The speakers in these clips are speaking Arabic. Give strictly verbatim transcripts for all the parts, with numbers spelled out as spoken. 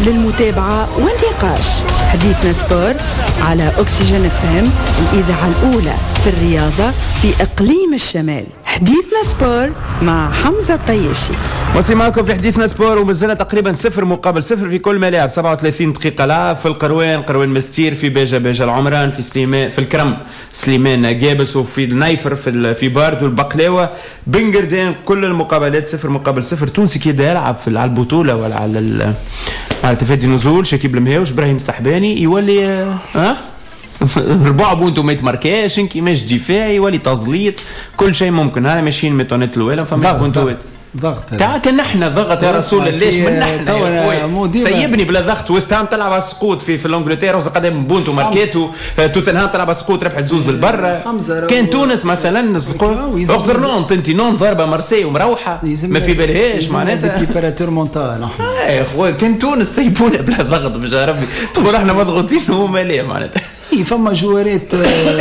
للمتابعة والنقاش. حديثنا سبور على أكسجين اف ام، الإذاعة الأولى في الرياضة في إقليم الشمال. حديثنا سبور مع حمزة الطياشي. وصي معكم في حديثنا سبور، ومازلنا تقريبا صفر مقابل صفر في كل ملاعب. سبعة وثلاثين دقيقة لعب في القروان، قروان مستير، في باجة باجة العمران، في سليمان، في الكرم سليمان جابس، وفي النايفر، في في بارد والبقلاوة بنجردين. كل المقابلات صفر مقابل صفر. تونسي كي يبدا يلعب في على البطولة ولا على على تفادي نزول، شكيب المهاوش، ابراهيم السحباني، يولي ها ربع بونتو ما يتماركاش، انكي ماش دفاعي، يولي تزليط، كل شيء ممكن. هذا ماشيين ميتونات الوالم، فما بونتوات ضغط تاع كان احنا ضغط يا رسول الله. ليش من احنا يا خويا سيبني بلا ضغط. وستام تلعب على السقوط في في الانجلترا، وقدام بونتو ماركيتو، توتنهام تلعب على السقوط ربحت زوز البرا. كان تونس مثلا اخسر نونت انت نون ضربه مارسي ومروحه ما في بالهاش معناتها تمبيراتور مونتال. يا خويا كان تونس سيبونا بلا ضغط باش ربي تقول احنا مضغوطين وهما لا معناتها. فما جوارات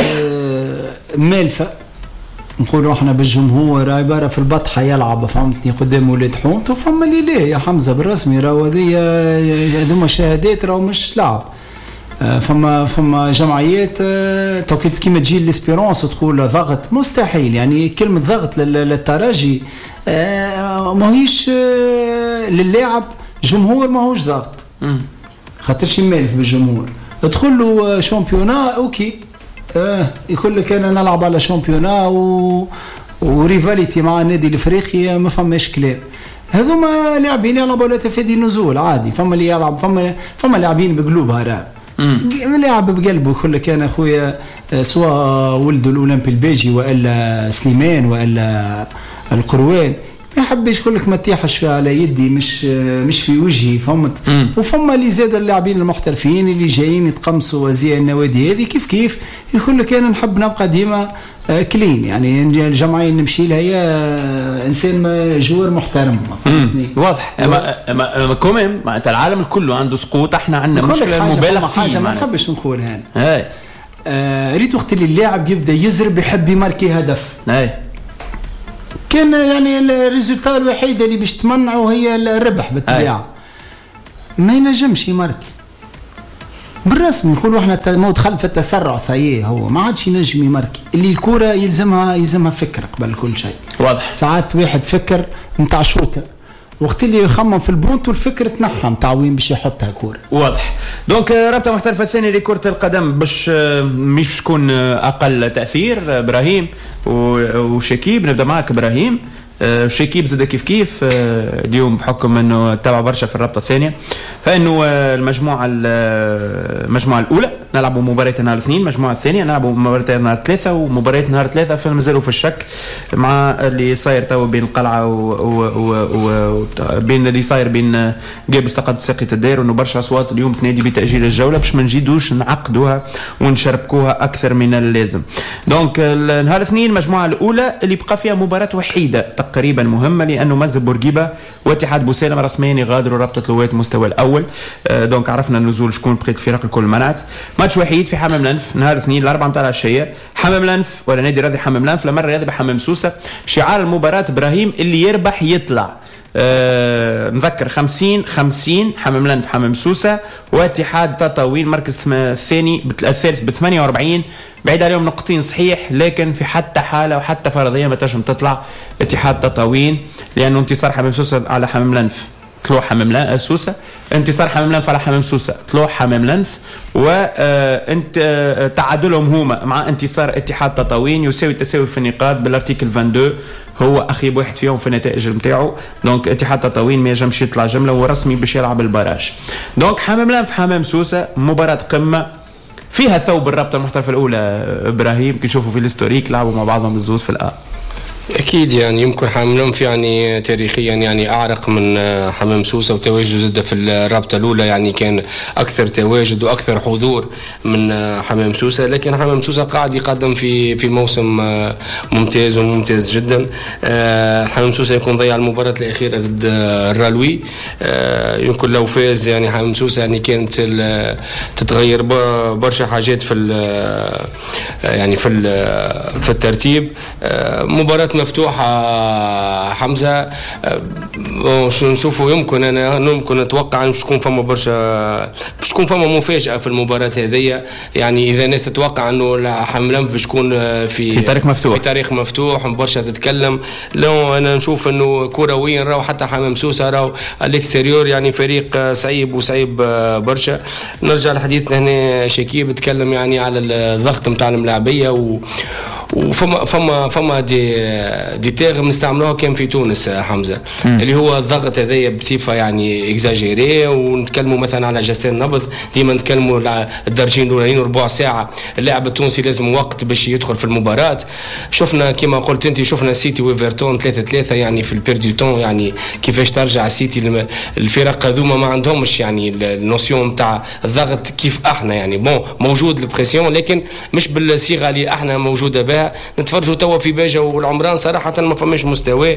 مالفه نقولوا احنا بالجمهور عباره في البطحه يلعب، فهمتني، قدام ولاد حومت، وفما اللي لا يا حمزه بالرسمي راهو هذيا هذوما شهادات راهو مش لعب. فما فما جمعيات توكيد كيما تجي ليسبيرونس وتقول ضغط، مستحيل. يعني كلمه ضغط للترجي ماهيش للاعب، جمهور ماهوش ضغط، خاطرش مالف بالجمهور. ادخل له شامبيونا اوكي، اه يقول لك انا نلعب على شامبيونا و... وريفاليتي مع النادي الافريقي، ما فماش كلام. هذوما لاعبين يلعبوا على تفادي النزول عادي. فما اللي يلعب، فما فما لاعبين بقلوبها راه لاعب بقلبه، يقول لك انا اخويا سواء ولد الاولمبي الباجي والا سليمان والا القروان، ما يحبش يقول لك ما تيحش فيها على يدي، مش مش في وجهي، فهمت. وفما اللي زاد اللاعبين المحترفين اللي جايين يتقمصوا وزي النوادي هذه كيف كيف، يقول لك انا نحب نبقى ديما كلين. يعني الجمعيه نمشي لها هي انسان جوار محترم، فهمتني. واضح. اما اما كوميم معناتها العالم الكل عنده سقوط، احنا عندنا مشكله مبالغ فيها. حاجه ما نحبش نقول هنا اي آه ريت وقت اللي اللاعب يبدا يزرب يحب يماركي هدف، اي كان يعني الريزولتا الوحيده اللي باش تمنعه هي الربح بالطبيعه، ما ينجمش يماركي بالرسمي. نقولوا احنا موت خلف التسرع صحيح، هو ما عادش ينجم يماركي. اللي الكره يلزمها يلزمها فكر قبل كل شيء. واضح. ساعات واحد فكر نتاع شوطه، وقت اللي يخمم في البونتو الفكر تنحى نتاع وين باش يحطها كوره. واضح. دونك رابطه محترفه الثانيه لكره القدم باش مش تكون اقل تاثير. ابراهيم وشكيب، نبدا معك ابراهيم. شكيب زاد كيف كيف اليوم بحكم انه تابع برشا في الرابطه الثانيه، فانه المجموعه المجموعه الاولى نلعبوا مباراه نهار الاثنين، المجموعه الثانيه نلعبوا مباراه نهار ثلاثه، ومباراه نهار ثلاثه فمازالوا في الشك مع اللي صاير تو بين القلعه وبين اللي صاير بين جابوس تقدم ساقية الدير، وانه برشا اصوات اليوم تنادي بتاجيل الجوله باش ما نجيدوش نعقدوها ونشربكوها اكثر من اللازم. دونك نهار الاثنين المجموعه الاولى اللي بقى فيها مباراه وحيده تقريبا مهمه، لانه مزب بورقيبه واتحاد بوسالم رسميا يغادروا رابطه لوات المستوى الاول. دونك عرفنا النزول شكون بقيت الفرق الكل منعت. ماتش وحيد في حمام الانف نهار الاثنين الاربعه نتاع العشيه، حمام الانف ولا نادي رياضي حمام الانف لمره رياضي بحمام سوسه. شعار المباراه ابراهيم اللي يربح يطلع. أه نذكر خمسين خمسين حمام الانف حمام سوسه، واتحاد تطاوين مركز الثاني الثالث ب ثمانية وأربعين، بعيد عليهم نقطتين صحيح، لكن في حتى حاله وحتى فرضيه ما تنجم تطلع اتحاد تطاوين، لانه انتصار حمام سوسه على حمام الانف طلوع حمام سوسه، انتصار حمام الانف على حمام سوسه طلوع حمام الانف، وانت تعادلهم هما مع انتصار اتحاد تطاوين يساوي التساوي في النقاط بالارتيكل اثنين وعشرين، هو اخيب واحد فيهم في النتائج نتاعو. دونك اتحاد تطاوين ما ينجمش يطلع جمله ورسمي باش يلعب البراج. دونك حمام الانف حمام سوسه مباراه قمه فيها ثوب الرابطه المحترفه الاولى. ابراهيم كي نشوفوا في الهستوريك لعبوا مع بعضهم الزوز في الآ. اكيد يعني يمكن حمام الانف يعني تاريخيا يعني اعرق من حمام سوسه، وتواجد زاد في الرابطه الاولى يعني كان اكثر تواجد واكثر حضور من حمام سوسه، لكن حمام سوسه قاعد يقدم في في موسم ممتاز وممتاز جدا. حمام سوسه يكون ضيع المباراه الاخيره ضد الرالوي، يمكن لو فاز يعني حمام سوسه يعني كانت تتغير برشا حاجات في يعني في في الترتيب. مباراه مفتوحه حمزه. شو نشوفوا يمكن انا ممكن اتوقع مش تكون فما برشا مش تكون فما مفاجاه في المباراه هذه. يعني اذا الناس تتوقع انه حملان باش تكون في في تاريخ مفتوح في تاريخ مفتوح برشا تتكلم. لو انا نشوف انه كرويا راهو حتى حمام سوسه راهو الاكستيريور يعني فريق صعيب وصعيب برشا. نرجع الحديث هنا شكيب تكلم يعني على الضغط نتاع الملاعبيه و وفما فما فما دي دي تيغ نستعملوها كان في تونس حمزه م. اللي هو الضغط هذايا بصفه يعني اكزاجيري. ونتكلموا مثلا على جسين نبض ديما نتكلموا على الدرجين الاولين ربع ساعه. اللاعب التونسي لازم وقت باش يدخل في المباراه. شفنا كما قلت انت شفنا السيتي ويفرتون ثلاثة ثلاثة يعني في البيردو تون. يعني كيفاش ترجع السيتي الفرق هذوما ما عندهمش يعني النوسيون نتاع الضغط كيف احنا يعني بون موجود البريسيون لكن مش بالصيغه اللي احنا موجوده بها. نتفرجوا توا في باجة والعمران صراحة ما فماش مستوى.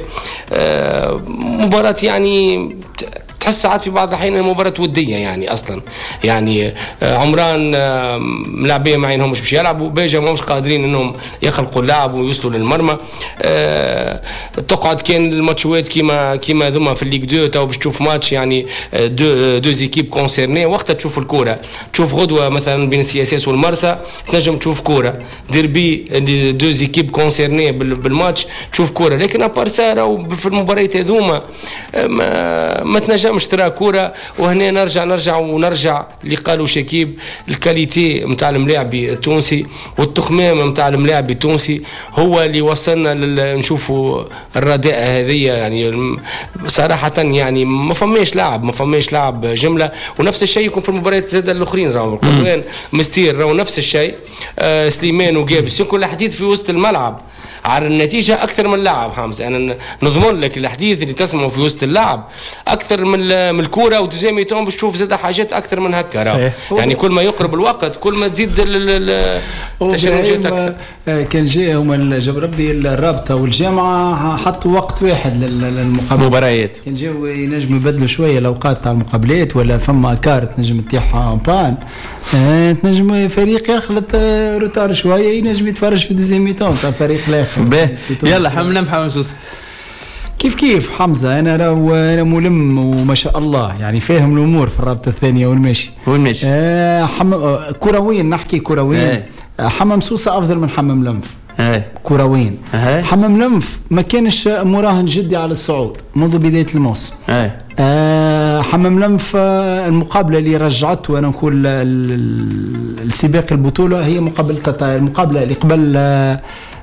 آه مباراة يعني تحس ساعات في بعض الأحيان مباراة ودية يعني أصلا. يعني آه عمران آه ملاعبية ما عينهمش باش يلعبوا. باجة ما مش قادرين إنهم يخلقوا اللعب ويوصلوا للمرمى. آه تقعد كان الماتشوات كيما كيما ذوما في الليج دو تو باش تشوف ماتش يعني دو دو زيكيب كونسيرني. وقتها تشوف الكورة تشوف غدوة مثلا بين السي اس اس والمرسى تنجم تشوف كورة ديربي دو زيكيب كونسيرني بالماتش تشوف كورة. لكن ابار سا في المباريات هذوما ما, ما تنجمش ترى كورة. وهنا نرجع نرجع ونرجع اللي قالوا شكيب الكاليتي نتاع الملاعبي التونسي والتخمام نتاع الملاعبي التونسي هو اللي وصلنا نشوفوا الرداء هذه. يعني صراحة يعني ما فماش لاعب ما فماش لاعب جملة. ونفس الشيء يكون في المباريات زاد الاخرين راهو القروان مستير راهو نفس الشيء. آه سليمان وجابس يكون الحديث في وسط الملعب على النتيجة أكثر من اللاعب حمزة. أنا نضمن لك الحديث اللي تسمعه في وسط اللعب أكثر من من الكورة ودوزيام تون باش تشوف زاد حاجات أكثر من هكا. يعني كل ما يقرب الوقت كل ما تزيد التشنجات أكثر. كان جاء هما جاب ربي الرابطة والجامعة حطوا وقت واحد للمقابلات مباريات. كان جاوا ينجموا يبدلوا شوية الأوقات تاع المقابلات ولا فما كارت نجم تطيح بان اه تنجم فريق يخلط روتار شويه ينجم يتفرج في ديزيميتون تاع فريق الاخر. يلا حملنا حمام سوسه كيف كيف حمزه. انا راهو انا ملم وما شاء الله يعني فاهم الامور في الرابطه الثانيه والماشي والماشي. آه حم... كرويا نحكي كرويا آه. حمام سوسه افضل من حمام لنف. ايه كرويين. ايه حمام لنف ما كانش مراهن جدي على الصعود منذ بدايه الموسم. ايه آه حمام لنف آه المقابله اللي رجعته انا نقول السباق البطوله هي مقابله المقابله اللي قبل آه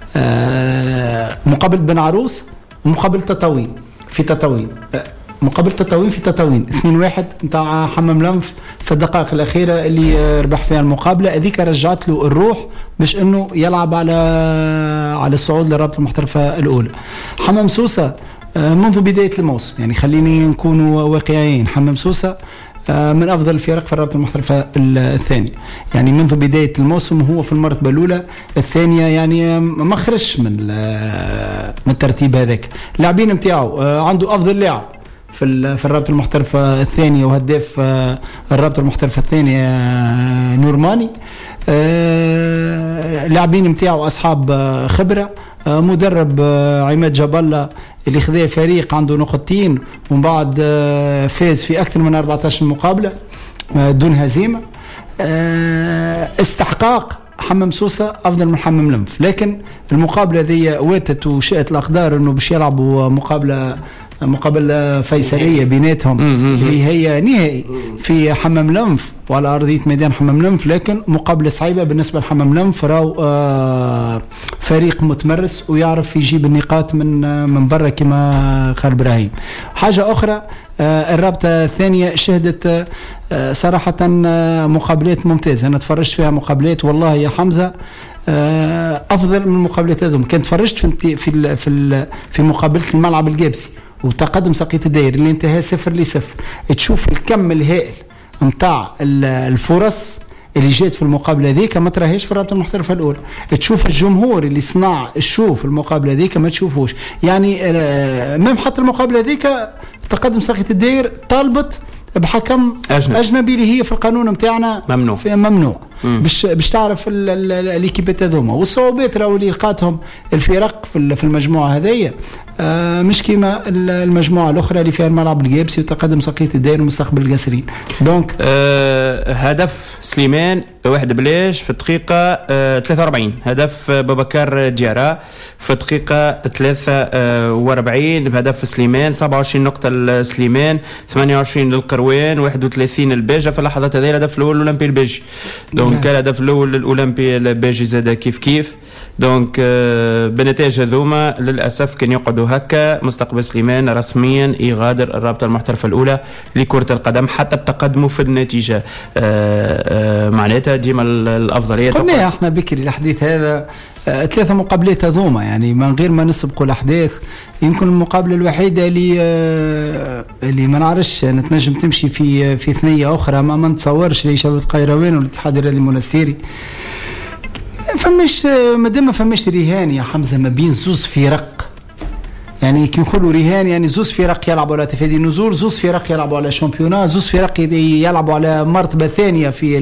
آه مقابله بن عروس ومقابله تطاوين في تطاوين. آه مقابله تطاوين في تطاوين اثنين واحد نتاع حمام لنف في الدقائق الاخيره اللي ربح فيها المقابله هذيك رجعت له الروح باش انه يلعب على على الصعود للرابطه المحترفه الاولى. حمام سوسه منذ بدايه الموسم يعني خليني نكونوا واقعيين. حمام سوسه من افضل الفرق في الرابطه المحترفه الثانيه يعني منذ بدايه الموسم هو في المرتبه الاولى. الثانيه يعني ما خرجش من من الترتيب هذاك. اللاعبين نتاعو عنده افضل لاعب في في الرابطه المحترفه الثانيه وهداف الرابطه المحترفه الثانيه نورماني. اللاعبين نتاعو اصحاب خبره. مدرب عماد جبالة اللي خذا فريق عنده نقطتين ومن بعد فاز في اكثر من أربعة عشر مقابله دون هزيمه. استحقاق حمام سوسه افضل من حمام لنف. لكن المقابله ذي واتت وشاءت الاقدار انه باش يلعبوا مقابله مقابله فيصليه بيناتهم اللي هي نهائي في حمام لنف وعلى ارضيه ميدان حمام لنف. لكن مقابله صعيبه بالنسبه لحمام لنف. راهو آه فريق متمرس ويعرف يجيب النقاط من آه من برا كما قال ابراهيم. حاجه اخرى آه الرابطه الثانيه شهدت آه صراحه آه مقابلات ممتازه. انا تفرجت فيها مقابلات والله يا حمزه آه افضل من المقابلات هذوم. كنت تفرجت في في في, في مقابله الملعب الجابسي وتقدم ساقية الداير اللي انتهى صفر لصفر. تشوف الكم الهائل نتاع الفرص اللي جات في المقابله ذيك ما تراهيش في الرابطه المحترفه الاولى. تشوف الجمهور اللي صنع الشوف المقابله ذيك ما تشوفوش يعني. مم حتى المقابله ذيك تقدم ساقية الداير طالبت بحكم أجنبي. أجنبي اللي هي في القانون نتاعنا ممنوع ممنوع. باش باش تعرف ليكيبات هذوما. والصعوبات راهو اللي لقاتهم الفرق في في المجموعه هذيا آه مش كيما المجموعه الاخرى اللي فيها الملعب الجابسي وتقدم سقية الدائر ومستقبل القاسرين. دونك آه هدف سليمان واحد بلاش في الدقيقه آه ثلاثة وأربعين، هدف ببكر ديارا في الدقيقه ثلاثة وأربعين بهدف سليمان، سبعة وعشرين نقطه لسليمان، ثمانية وعشرين للقروان، واحد وثلاثين الباجه. في اللحظات هذه الهدف الاول الاولمبي الباجي، دونك الهدف الاول الاولمبي الباجي زاد كيف كيف. دونك آه بنتائج هذوما للاسف كان يقعدوا هكا، مستقبل سليمان رسميا يغادر الرابطه المحترفه الاولى لكره القدم حتى بتقدمه في النتيجه. آه آه معناتها ديما الافضليه قلنا احنا بكري الحديث هذا آه ثلاثه مقابلات هذوما، يعني من غير ما نسبقوا الاحداث. يمكن المقابله الوحيده اللي آه اللي ما نعرفش نتنجم تمشي في في ثنيه اخرى، ما ما نتصورش اللي شباب القيروان والاتحاد الرياضي المنستيري. فماش مادام ما فماش رهان يا حمزه ما بين زوز فرق، يعني كي نقولوا رهان يعني زوز فرق يلعبوا على تفادي النزول، زوز فرق يلعبوا على شامبيونا، زوز فرق يلعبوا على مرتبه ثانيه في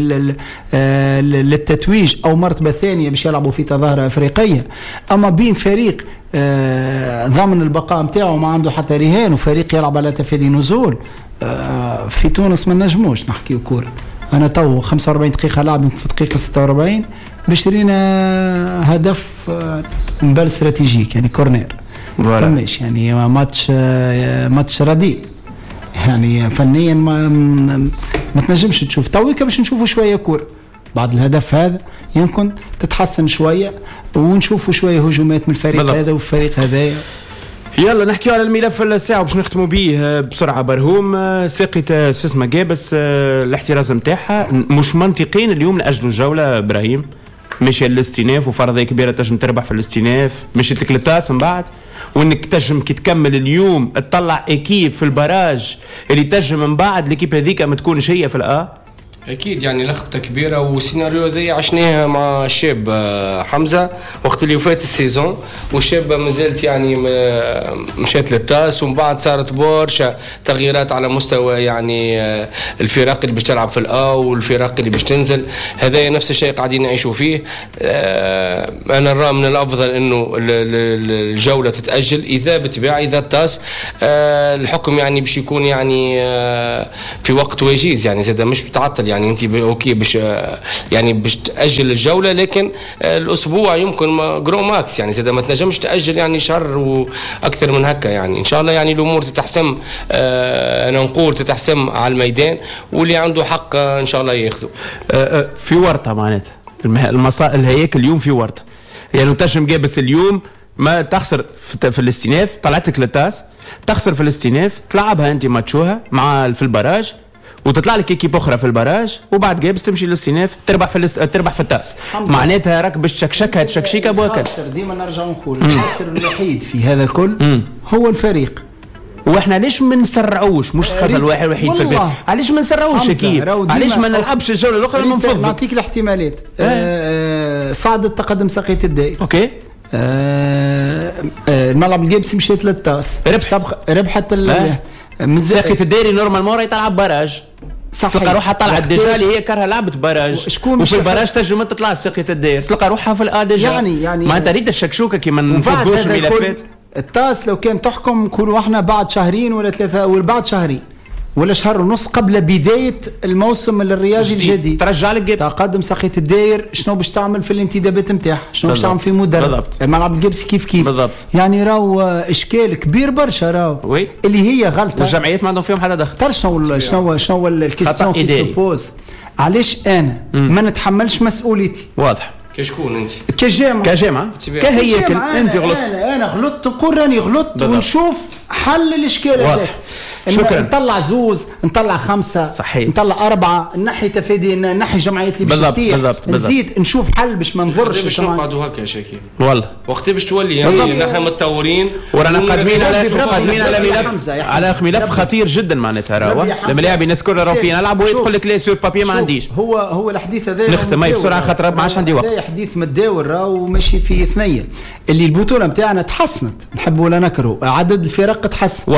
للتتويج او مرتبه ثانيه باش يلعبوا في تظاهره افريقيه. اما بين فريق ضامن البقاء نتاعو ما عنده حتى رهان وفريق يلعب على تفادي نزول، في تونس ما نجموش نحكيو كوره. انا تو خمسة وأربعين دقيقه لعب في الدقيقه ستة وأربعين باش رينا هدف مبال استراتيجيك يعني كورنير فماش، يعني ماتش ماتش رديء يعني فنيا ما, ما تنجمش تشوف. تويكا باش نشوفوا شويه كوره بعد الهدف هذا، يمكن تتحسن شويه ونشوفوا شويه هجومات من الفريق بالضبط. هذا والفريق هذا. يلا نحكيو على الملف الساعه باش نختموا به بسرعه. برهوم ساقطه اسمها جابس الاحتراز نتاعها مش منطقين اليوم لاجل جوله ابراهيم، مشي الاستئناف وفرضيه كبيره تنجم تربح في الاستئناف، مشيت لك للتاس من بعد، وانك تنجم كي تكمل اليوم تطلع اكيب في البراج اللي تنجم من بعد الاكيب هذيك ما تكونش هي في الأ. اكيد يعني لخبطه كبيره، والسيناريو ذي عشناها مع الشاب حمزه وقت اللي فات السيزون، والشاب مازالت يعني مشات للتاس ومن بعد صارت برشا تغييرات على مستوى يعني الفرق اللي باش تلعب في الأ والفرق اللي باش تنزل. هذا نفس الشيء قاعدين نعيشوا فيه. انا نرى من الافضل انه الجوله تتاجل اذا بتباع اذا التاس الحكم يعني باش يكون يعني في وقت وجيز، يعني زاد مش بتعطل يعني انت اوكي باش يعني باش تاجل الجوله، لكن الاسبوع يمكن جرو ماكس يعني زاد ما تنجمش تاجل يعني شهر واكثر من هكا. يعني ان شاء الله يعني الامور تتحسم، آه انا نقول تتحسم على الميدان، واللي عنده حق ان شاء الله ياخذه. آه في ورطه معناتها المسائل الهياكل اليوم في ورطه، يعني تنجم جابس اليوم ما تخسر في الاستئناف، طلعت لك للتاس تخسر في الاستئناف، تلعبها انت ماتشوها مع في البراج وتطلع لك ايكيب اخرى في البراج، وبعد جايبس تمشي للاستئناف تربح في الاست... تربح في التاس. معناتها راك باش تشكشكها تشكشيكه بوكل. ديما نرجع نقول الخاسر الوحيد في هذا الكل مم. هو الفريق. واحنا ليش ما نسرعوش؟ مش خسر الواحد الوحيد في الفريق، علاش ما نسرعوش اكيد؟ علاش ما نلعبش الجوله الاخرى المنفضه؟ نعطيك الاحتمالات. آه. صعدت تقدم سقية الدائر، اوكي. آه آه الملعب الجابسي مشيت للتاس، ربحت ربحت ساقية الدائري نورمالمون راهي تلعب براج، صح، تلقى روحها طلعت ديجا اللي هي كرها لعبت براج، وفي البراج تنجم ما تطلعش ساقية الدائري، تلقى روحها في الأ ديجا. يعني يعني معناتها ريت الشكشوكه كيما نفضوش الملفات. التاس لو كان تحكم نكونوا احنا بعد شهرين ولا ثلاثه ولا بعد شهرين ولا شهر ونص قبل بدايه الموسم الرياضي الجديد ترجع لك جبس تقدم ساقية الدائر. شنو باش تعمل في الانتدابات نتاعها؟ شنو باش تعمل في مدرب الملعب الجبسي كيف كيف بالضبط. يعني راهو اشكال كبير برشا راهو اللي هي غلطه، والجمعيات ما عندهم فيهم حدا دخل. تعرف شنو شنو شنو الكيستيون كي سوبوز؟ علاش انا مم. ما نتحملش مسؤوليتي؟ واضح. كشكون انت؟ كجامعه كجامعه كهيكل انت غلطت. انا, أنا غلطت نقول راني غلطت ونشوف حل الاشكال هذا. شكرا. نطلع زوز، نطلع خمسه، صحيح، نطلع اربعه، نحي تفادي، نحي جمعيات اللي بالضبط بالضبط نزيد نشوف حل باش ما نضرش. باش نقعدوا هكا يا شاكي والله وقت باش تولي يعني نحن متطورين ورانا قادمين على قادمين على ملف على ملف خطير جدا معناتها راهو لما لاعب الناس كلها راهو فينا نلعب ويقول لك لا سور بابي ما عنديش. هو هو الحديث هذا نختم بسرعه خاطر ما عادش عندي وقت. هذا حديث متداول راهو ماشي في ثنيه اللي البطوله نتاعنا تحسنت، نحب ولا نكره، عدد الفرق تحسن واضح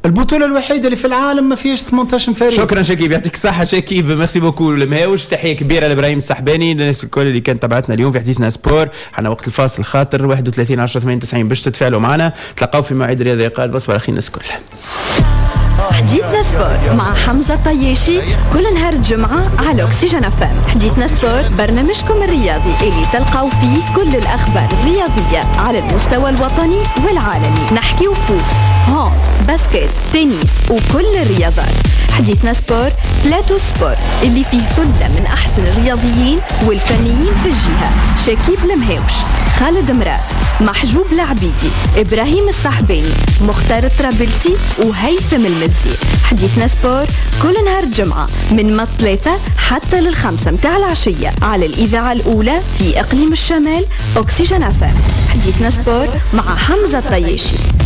البطوله الوحيده اللي في العالم ما فيهاش ثمانية عشر فريق. شكرا شكيب، يعطيك الصحه شكيب، ميرسي بوكو المهاوش. تحيه كبيره لابراهيم السحباني، للناس الكل اللي كانت تبعتنا اليوم في حديثنا سبور. حنا وقت الفاصل خاطر واحد وثلاثين عشرة ثمانية وتسعين باش تتفاعلوا معنا. تلقاو في مواعيد رياضيه قال بصبر اخي الناس الكل. حديثنا سبور مع حمزة الطياشي كل نهار الجمعة على أكسجين اف ام. حديثنا سبور برنامجكم الرياضي اللي تلقاو فيه كل الأخبار الرياضية على المستوى الوطني والعالمي. نحكي وفوت، هاند، باسكت، تنس وكل الرياضات. حديثنا سبور بلاتو سبور اللي فيه ثلة من أحسن الرياضيين والفنيين في الجهة. شكيب المهاوش، خالد مراد، محجوب العبيدي، إبراهيم الصحباني، مختار الطرابلسي وهيثم المزي. حديثنا سبور كل نهار الجمعة من ما الثلاثة حتى للخمسة متاع العشية على الإذاعة الأولى في إقليم الشمال أكسجين اف ام. حديثنا سبور مع حمزة الطياشي.